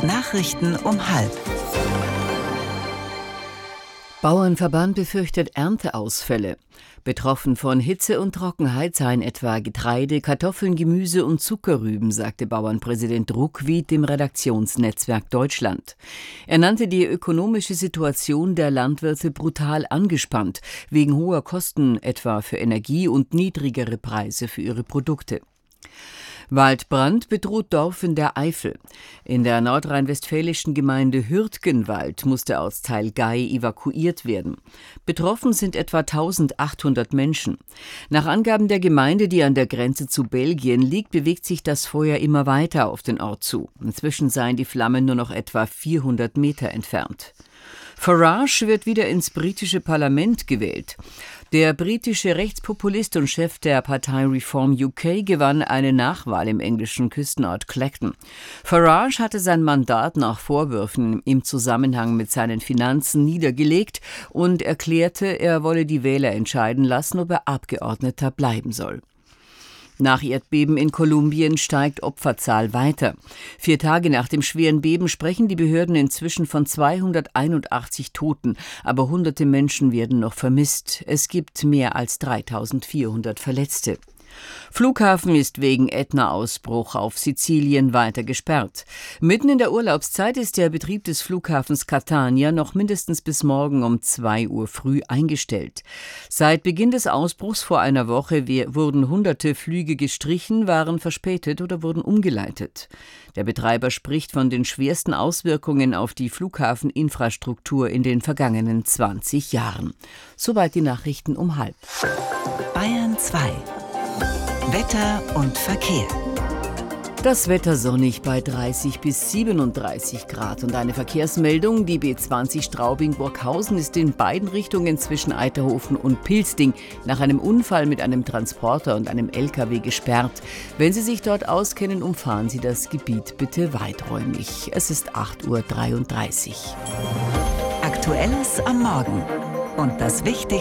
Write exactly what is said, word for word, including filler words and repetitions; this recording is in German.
Nachrichten um halb. Bauernverband befürchtet Ernteausfälle. Betroffen von Hitze und Trockenheit seien etwa Getreide, Kartoffeln, Gemüse und Zuckerrüben, sagte Bauernpräsident Ruckwied dem Redaktionsnetzwerk Deutschland. Er nannte die ökonomische Situation der Landwirte brutal angespannt, wegen hoher Kosten etwa für Energie und niedrigere Preise für ihre Produkte. Waldbrand bedroht Dorf in der Eifel. In der nordrhein-westfälischen Gemeinde Hürtgenwald muss der Ortsteil Gay evakuiert werden. Betroffen sind etwa eintausendachthundert Menschen. Nach Angaben der Gemeinde, die an der Grenze zu Belgien liegt, bewegt sich das Feuer immer weiter auf den Ort zu. Inzwischen seien die Flammen nur noch etwa vierhundert Meter entfernt. Farage wird wieder ins britische Parlament gewählt. Der britische Rechtspopulist und Chef der Partei Reform U K gewann eine Nachwahl im englischen Küstenort Clacton. Farage hatte sein Mandat nach Vorwürfen im Zusammenhang mit seinen Finanzen niedergelegt und erklärte, er wolle die Wähler entscheiden lassen, ob er Abgeordneter bleiben soll. Nach Erdbeben in Kolumbien steigt Opferzahl weiter. Vier Tage nach dem schweren Beben sprechen die Behörden inzwischen von zweihunderteinundachtzig Toten, aber hunderte Menschen werden noch vermisst. Es gibt mehr als dreitausendvierhundert Verletzte. Flughafen ist wegen Ätna-Ausbruch auf Sizilien weiter gesperrt. Mitten in der Urlaubszeit ist der Betrieb des Flughafens Catania noch mindestens bis morgen um zwei Uhr früh eingestellt. Seit Beginn des Ausbruchs vor einer Woche wurden hunderte Flüge gestrichen, waren verspätet oder wurden umgeleitet. Der Betreiber spricht von den schwersten Auswirkungen auf die Flughafeninfrastruktur in den vergangenen zwanzig Jahren. Soweit die Nachrichten um halb. Bayern zwei. Wetter und Verkehr. Das Wetter sonnig bei dreißig bis siebenunddreißig Grad und eine Verkehrsmeldung. Die B zwanzig Straubing-Burghausen ist in beiden Richtungen zwischen Eiterhofen und Pilsting nach einem Unfall mit einem Transporter und einem L K W gesperrt. Wenn Sie sich dort auskennen, umfahren Sie das Gebiet bitte weiträumig. Es ist acht Uhr dreiunddreißig. Aktuelles am Morgen und das Wichtigste